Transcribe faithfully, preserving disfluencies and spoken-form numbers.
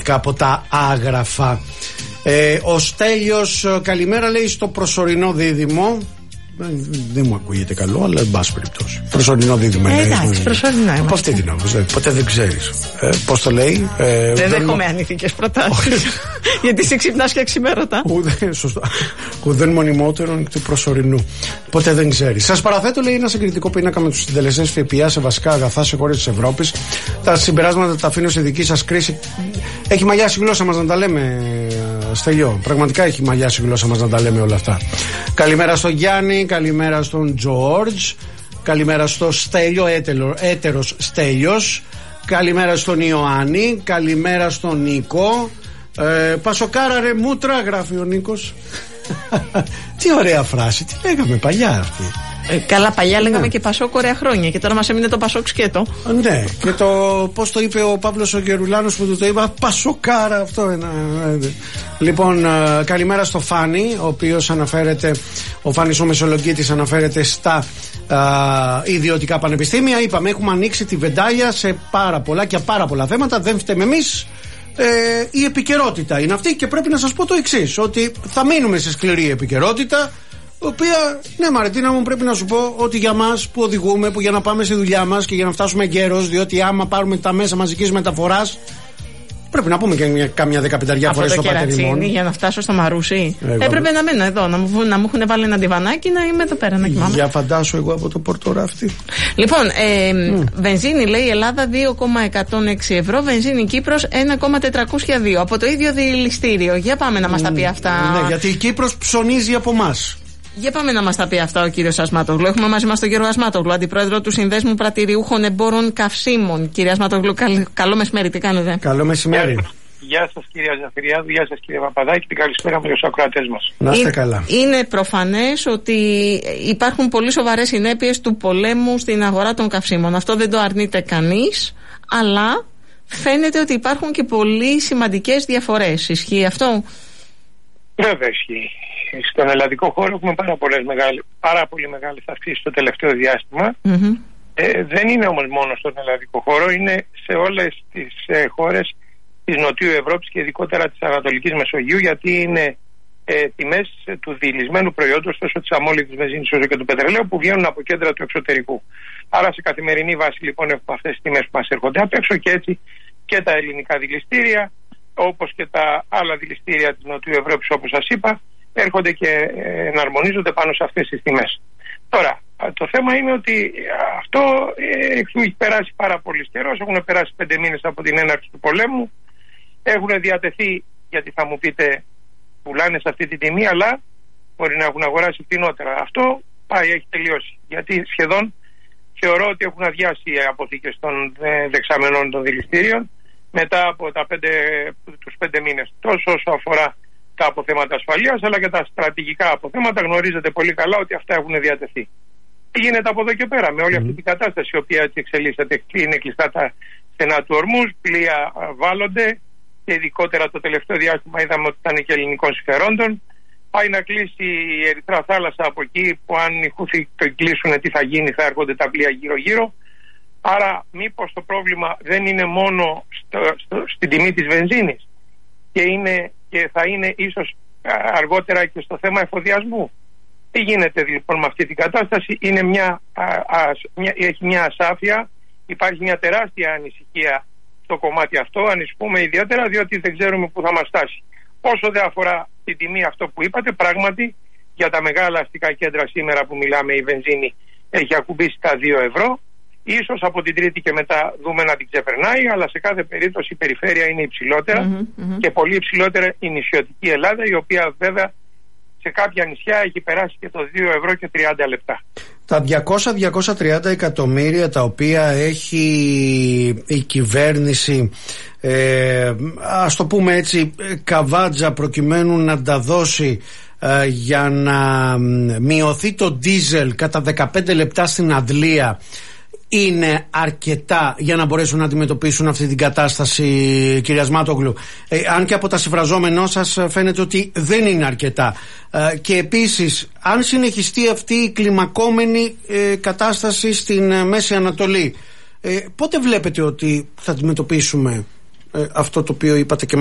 από τα άγραφα. Ε, ο Στέλιος, καλημέρα, λέει, στο προσωρινό δίδυμο. Δεν μου ακούγεται καλό, αλλά εν πάση περιπτώσει. Προσωρινό δίδυμο. Ε, εντάξει, προσωρινό. Από αυτή την άποψη. Ποτέ δεν ξέρεις. Ε, πώς το λέει. Ε, δεν δέχομαι ανήθικες προτάσεις. Γιατί εσύ ξυπνάς και αξιμέρωτα. Ούτε, σωστό. Ουδέν μονιμότερον του προσωρινού. Ποτέ δεν ξέρεις. Σας παραθέτω, λέει, ένα συγκριτικό πίνακα με τους συντελεστές ΦΠΑ σε βασικά αγαθά σε χώρες της Ευρώπης. Τα συμπεράσματα τα αφήνω σε δική σας κρίση. Έχει μαλλιάσει η γλώσσα μας να τα λέμε, Στέλιο. Πραγματικά έχει μαλλιάσει η γλώσσα μας να τα λέμε όλα αυτά. Καλημέρα στον Γιάννη, καλημέρα στον Τζόρτζ, καλημέρα στο Στέλιο, έτερο, έτερος Στέλιος, καλημέρα στον Ιωάννη, καλημέρα στον Νίκο. Ε, Πασοκάρα ρε μούτρα, γράφει ο Νίκος. Τι ωραία φράση, τι λέγαμε παλιά αυτή. Ε, καλά, παλιά λέγαμε, ναι, και Πασόκ ωραία χρόνια και τώρα μας έμεινε το Πασόκ σκέτο. Ναι, και το πώς το είπε ο Παύλος ο Γερουλάνος που του το είπα, Πασοκάρα αυτό ένα. Λοιπόν, καλημέρα στο Φάνη, ο οποίος αναφέρεται, ο Φάνης ο Μεσολογγίτης αναφέρεται στα α, ιδιωτικά πανεπιστήμια. Είπαμε, έχουμε ανοίξει τη βεντάλια σε πάρα πολλά και πάρα πολλά θέματα, δεν φταίμε εμείς. Ε, η επικαιρότητα είναι αυτή και πρέπει να σας πω το εξής, ότι θα μείνουμε σε σκληρή επικαιρότητα, η οποία, ναι Μαριτίνα μου, πρέπει να σου πω ότι για μας που οδηγούμε, που για να πάμε στη δουλειά μας και για να φτάσουμε εγκαίρως, διότι άμα πάρουμε τα μέσα μαζικής μεταφοράς πρέπει να πούμε και μια, κάμια δεκαπενταριά φορές στο Πατεριμόν. Για να φτάσω στο Μαρούσι. Εγώ... Έπρεπε να μείνω εδώ, να μου, να μου έχουν βάλει ένα διβανάκι να είμαι εδώ πέρα να κοιμάμαι. Για φαντάσου εγώ από το Πορτοράφτη. Λοιπόν, ε, mm. βενζίνη λέει Ελλάδα δύο κόμμα εκατόν έξι ευρώ, βενζίνη Κύπρος ένα κόμμα τετρακόσια δύο. Από το ίδιο δηληστήριο. Για πάμε να μας mm. τα πει αυτά. Ναι, γιατί η Κύπρος ψωνίζει από εμάς. Για πάμε να μας τα πει αυτά ο κύριος Ασμάτογλου. Έχουμε μαζί μας τον κύριο Ασμάτογλου, αντιπρόεδρο του Συνδέσμου Πρατηριούχων Εμπόρων Καυσίμων. Κύριε Ασμάτογλου, καλ, καλό μεσημέρι, τι κάνετε? Καλό μεσημέρι. Γεια σας κυρία Ζαφυριάδου, γεια σας κύριε Παπαδάκη και καλησπέρα με τους ακροατές μας. Να είστε καλά. Είναι προφανές ότι υπάρχουν πολύ σοβαρές συνέπειες του πολέμου στην αγορά των καυσίμων. Αυτό δεν το αρνείται κανείς, αλλά φαίνεται ότι υπάρχουν και πολύ σημαντικές διαφορές. Ισχύει αυτό? Βέβαια ισχύει. Στον ελλαδικό χώρο έχουμε πάρα, μεγάλες, πάρα πολύ μεγάλες αυξήσεις το τελευταίο διάστημα. Mm-hmm. Ε, δεν είναι όμως μόνο στον ελλαδικό χώρο, είναι σε όλες τις ε, χώρες της Νοτιού Ευρώπης και ειδικότερα της Ανατολικής Μεσογείου, γιατί είναι ε, τιμές του διηλυσμένου προϊόντος, τόσο της αμόλυντης βενζίνης όσο και του πετρελαίου, που βγαίνουν από κέντρα του εξωτερικού. Άρα σε καθημερινή βάση λοιπόν έχουμε αυτές τις τιμές που μας έρχονται απ' έξω και έτσι και τα ελληνικά δηληστήρια, όπως και τα άλλα δηληστήρια της Νοτιού Ευρώπης, όπως σας είπα, έρχονται και εναρμονίζονται πάνω σε αυτές τις τιμές. Τώρα, το θέμα είναι ότι αυτό έχει περάσει πάρα πολύ καιρός. Έχουν περάσει πέντε μήνες από την έναρξη του πολέμου. Έχουν διατεθεί, γιατί θα μου πείτε, πουλάνε σε αυτή τη τιμή, αλλά μπορεί να έχουν αγοράσει φθηνότερα. Αυτό πάει, έχει τελειώσει. Γιατί σχεδόν θεωρώ ότι έχουν αδειάσει οι αποθήκες των δεξαμενών των δηληστήριων μετά από τα πέντε, τους πέντε μήνες. Τόσο όσο αφορά τα αποθέματα ασφαλείας, αλλά και τα στρατηγικά αποθέματα, γνωρίζετε πολύ καλά ότι αυτά έχουν διατεθεί. Τι γίνεται από εδώ και πέρα με όλη αυτή την κατάσταση, η οποία έτσι εξελίσσεται? Είναι κλειστά τα στενά του ορμούς, πλοία βάλλονται και ειδικότερα το τελευταίο διάστημα είδαμε ότι ήταν και ελληνικών συμφερόντων. Πάει να κλείσει η Ερυθρά θάλασσα από εκεί, που αν οι Χούθοι το κλείσουν, τι θα γίνει? Θα έρχονται τα πλοία γύρω-γύρω. Άρα, μήπως το πρόβλημα δεν είναι μόνο στο, στο, στην τιμή της βενζίνης και, είναι, και θα είναι ίσως αργότερα και στο θέμα εφοδιασμού? Τι γίνεται λοιπόν με αυτή την κατάσταση? Είναι μια, α, α, μια, έχει μια ασάφεια, υπάρχει μια τεράστια ανησυχία στο κομμάτι αυτό. Ανησυχούμε ιδιαίτερα διότι δεν ξέρουμε πού θα μας φτάσει. Όσο δεν αφορά την τιμή, αυτό που είπατε, πράγματι για τα μεγάλα αστικά κέντρα σήμερα που μιλάμε η βενζίνη έχει ακουμπήσει τα δύο ευρώ. Ίσως από την Τρίτη και μετά δούμε να την ξεπερνάει, αλλά σε κάθε περίπτωση η περιφέρεια είναι υψηλότερα mm-hmm, mm-hmm. και πολύ υψηλότερα η νησιωτική Ελλάδα, η οποία βέβαια σε κάποια νησιά έχει περάσει και το δύο ευρώ και τριάντα λεπτά. Τα διακόσια με διακόσια τριάντα εκατομμύρια τα οποία έχει η κυβέρνηση, ε, ας το πούμε έτσι, καβάτζα προκειμένου να τα δώσει ε, για να μειωθεί το ντίζελ κατά δεκαπέντε λεπτά στην Αντλία, είναι αρκετά για να μπορέσουν να αντιμετωπίσουν αυτή την κατάσταση, κυρία Ασμάτογλου? Ε, αν και από τα συμφραζόμενά σας φαίνεται ότι δεν είναι αρκετά. Ε, και επίσης, αν συνεχιστεί αυτή η κλιμακόμενη ε, κατάσταση στην ε, Μέση Ανατολή, ε, πότε βλέπετε ότι θα αντιμετωπίσουμε ε, αυτό το οποίο είπατε και